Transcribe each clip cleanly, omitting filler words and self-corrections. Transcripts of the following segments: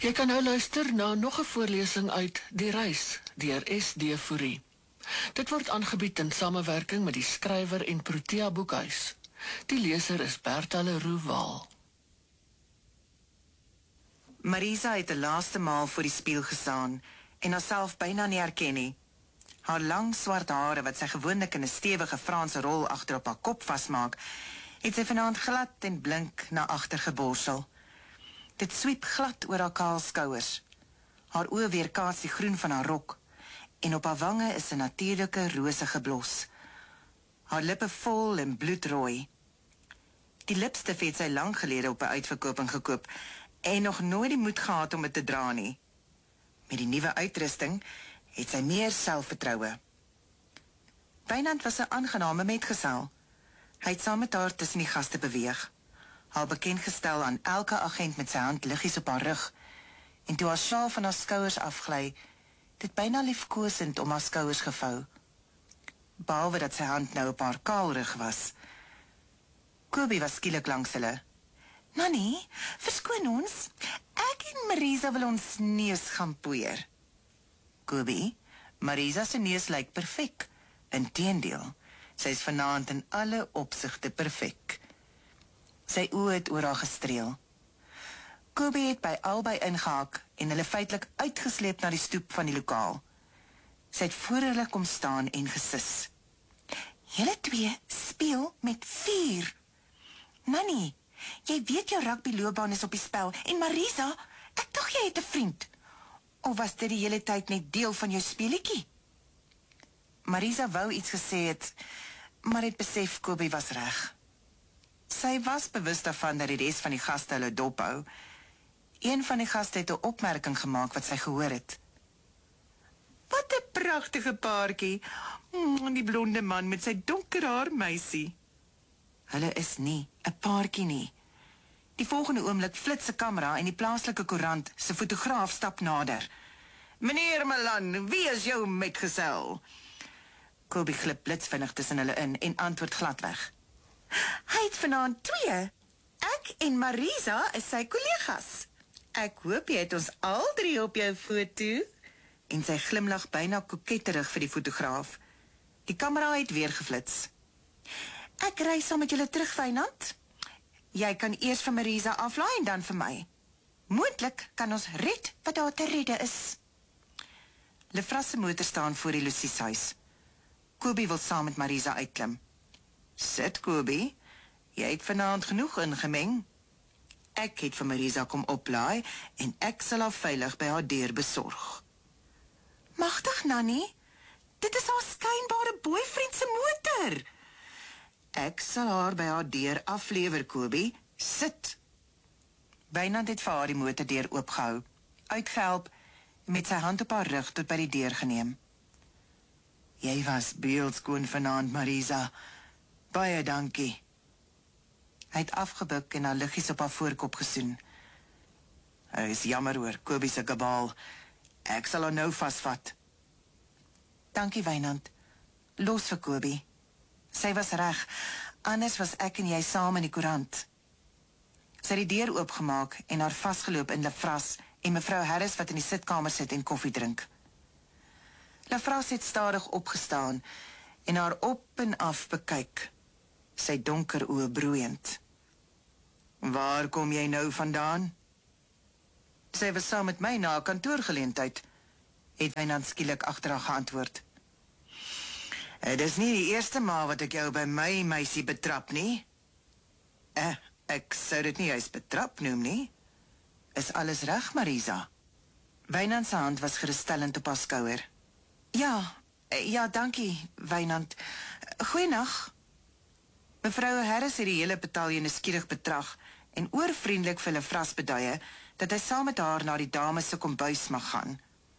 Jy kan nou luister na nog 'n voorlesing uit Die Reis deur S.D. Fourie. Dit word aangebied in samewerking met die skrywer en Protea Boekhuis. Die leser is Bertha Leroux Waal. Marisa het 'n laaste maal voor die spieël gestaan en haarself byna nie herken nie. Haar lang swart hare wat sy gewoonlik in 'n stewige Franse rol agter op haar kop vasmaak, het sy vanaand glad en blink na agter geborsel. Dit swiep glad oor haar kaal skouers. Haar oë weerkaats die groen van haar rok en op haar wange is 'n natuurlike rosige blos. Haar lippe vol en bloedrooi. Die lipstif het sy lank gelede op 'n uitverkoping gekoop en nog nooit die moed gehad om dit te dra nie. Met die nuwe uitrusting het sy meer selfvertroue. Wynand was 'n aangename metgesel. Hy het saam met haar tussen die gaste beweeg, haar bekendgestel aan elke agent met sy hand liggies op haar rug, en toe haar sjaal van haar skouers afgly, dit byna liefkosend om haar skouers gevou, behalwe dat sy hand nou op haar kaal rug was. Kobie was skielik langs hulle. Nannie, verskoon ons, ek en Marisa wil ons neus gaan poeier. Kobie, Marisa se neus lyk perfek. Inteendeel, sy is vanaand in alle opsigte perfek. Sy oë het oor haar gestreel. Kobie het by albei ingehaak en hulle feitelik uitgesleep na die stoep van die lokaal. Sy het voor hulle kom staan en gesis. Julle twee speel met vuur. Nannie, jy weet jou rugbyloopbaan is op die spel en Marisa, ek dink jy het 'n vriend. Of was dit die hele tyd net deel van jou speletjie? Marisa wou iets gesê het, maar het besef Kobie was reg. Sy was bewus daarvan dat die res van die gaste hulle dophou. Een van die gaste het 'n opmerking gemaak wat sy gehoor het. Wat 'n pragtige paartjie, die blonde man met sy donker haar meisie. Hulle is nie 'n paartjie nie. Die volgende oomblik flits 'n kamera en die plaaslike koerant se fotograaf stap nader. Meneer Malan, wie is jou metgesel? Kobie glip blitsvinnig tussen hulle in en antwoord gladweg. Hy het vanaand 2. Ek en Marisa is sy kollegas. Ek hoop jy het ons al 3 op jou foto. En sy glimlag byna koketterig vir die fotograaf. Die kamera het weer geflits. Ek ry saam met julle terug, Wynand. Jy kan eers vir Marisa aflaai en dan vir my. Moontlik kan ons red wat daar te redde is. Lefras se motor staan voor die Lucies huis. Kobie wil saam met Marisa uitklim. Sit, Kobie, jy het vanaand genoeg ingemeng. Ek het vir Marisa kom oplaai en ek sal haar veilig by haar deur besorg. Magtig, Nannie, dit is haar skynbare boyfriend se motor. Ek sal haar by haar deur aflewer, Kobie. Sit. Wynand het vir haar die motordeur oopgehou, uitgehelp en met sy hand op haar rug tot by die deur geneem. Jy was beeldskoon vanaand, Marisa. Baie dankie. Hy het afgebuk en haar liggies op haar voorkop gesoen. Hy is jammer oor Kobie se kabaal. Ek sal haar nou vasvat. Dankie, Wynand. Los vir Kobie. Sy was reg, anders was ek en jy saam in die koerant. Sy het die deur oopgemaak en haar vasgeloop in Lefras en mevrou Harris wat in die sitkamer sit en koffie drink. Lefras het stadig opgestaan en haar op en af bekyk, sy donker oë broeiend. Waar kom jy nou vandaan? Sy was saam met my na 'n kantoorgeleentheid, het Wynand skielik agter haar geantwoord. Dit is nie die eerste maal wat ek jou by my meisie betrap nie. Ek sou dit nie juist betrap noem nie. Is alles reg, Marisa? Wynand se hand was geruststellend op haar skouer. Ja, dankie, Wynand. Goeienag. Mevrou Harris het die hele betalje nuuskierig betrag en oorvriendelik vir Lefras beduie dat hy saam met haar na die dames se kombuis mag gaan.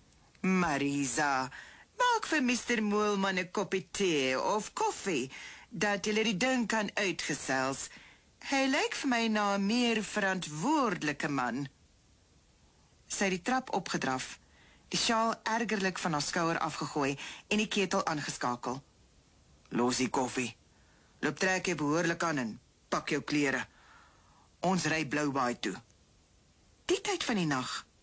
Marisa, maak vir Mr. Moelman 'n koppie thee of koffie, dat julle die ding kan uitgesels. Hy lyk vir my na 'n meer verantwoordelike man. Sy het die trap opgedraf, die sjaal ergerlik van haar skouer afgegooi en die ketel aangeskakel. Los die koffie. Loop trek jy behoorlik aan en pak jou klere. Ons ry Bloubaai toe. Die tyd van die nag.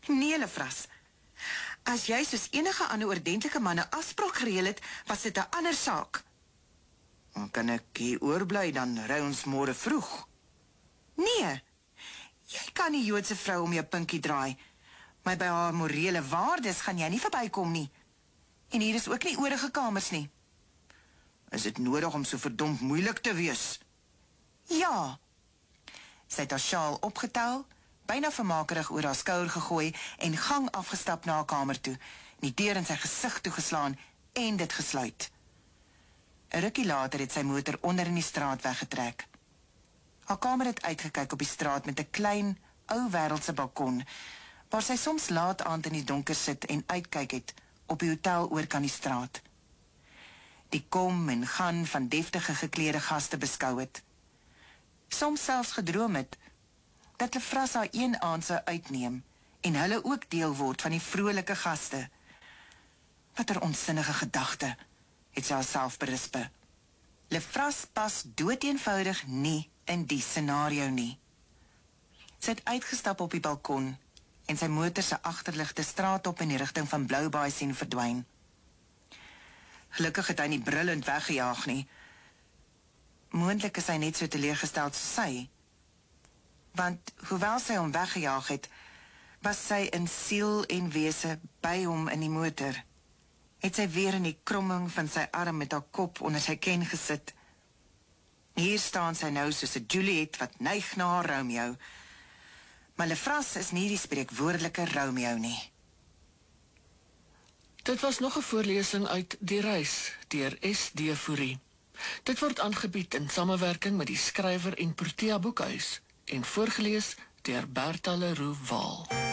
Nee, Lefras. As jy soos enige ander oordentlike man 'n afspraak gereël het, was dit 'n ander saak. Dan kan ek hier oorbly, dan ry ons môre vroeg. Nee, jy kan nie Joodse vrou om jou pinkie draai. Maar by haar morele waardes gaan jy nie verbykom nie. En hier is ook nie oorige kamers nie. Is dit nodig om so verdomd moeilik te wees? Ja. Sy het haar sjaal opgetel, byna vermakerig oor haar skouer gegooi en gang afgestap na haar kamer toe, die deur in sy gesig toegeslaan en dit gesluit. 'n Rukkie later het sy motor onder in die straat weggetrek. Haar kamer het uitgekyk op die straat met 'n klein, ou wêreldse balkon, waar sy soms laat aand in die donker sit en uitkyk het op die hotel oorkant die straat. Die kom en gaan van deftige geklede gaste beskou het. Soms selfs gedroom het dat Lefras haar een aand sou uitneem en hulle ook deel word van die vrolike gaste. Watter onsinnige gedagte, het sy haarself berispe. Lefras pas doeteenvoudig nie in die scenario nie. Sy het uitgestap op die balkon en sy motor se agterligte straat op in die rigting van Bloubaai sien verdwyn. Gelukkig het hy nie brullend weggejaag nie. Moontlik is hy net so teleurgesteld soos sy. Want hoewel sy hom weggejaag het, was sy in siel en wese by hom in die motor. Het sy weer in die kromming van sy arm met haar kop onder sy ken gesit. Hier staan sy nou soos 'n Juliet wat neig na haar Romeo. Maar Lefras is nie die spreekwoordelike Romeo nie. Dit was nog 'n voorlesing uit Die Reis deur S.D. Fourie. Dit word aangebied in samewerking met die skrywer en Protea Boekhuis en voorgeles deur Bertha Leroux Waal.